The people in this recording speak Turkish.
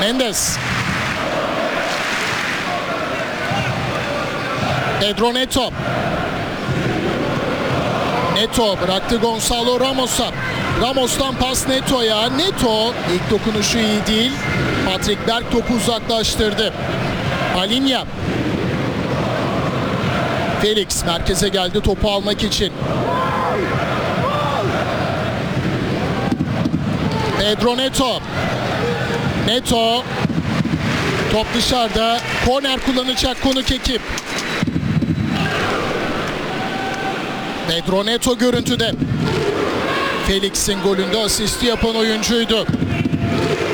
Mendes. Pedro Neto. Neto bıraktı Gonçalo Ramos'a. Ramos'tan pas Neto'ya. Neto ilk dokunuşu iyi değil. Patrick Berg topu uzaklaştırdı. Alinha. Felix merkeze geldi topu almak için. Pedro Neto. Neto. Top dışarıda. Korner kullanacak konuk ekip. Pedro Neto görüntüde. Felix'in golünde asisti yapan oyuncuydu.